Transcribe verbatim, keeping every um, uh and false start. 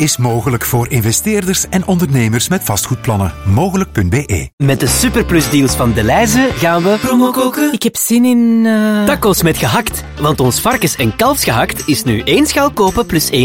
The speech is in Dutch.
is mogelijk voor investeerders en ondernemers met vastgoedplannen. Mogelijk punt b e. Met de superplusdeals van Delhaize gaan we promo koken. Ik heb zin in... Uh... Tacos met gehakt. Want ons varkens- en kalfsgehakt is nu één schaal kopen plus één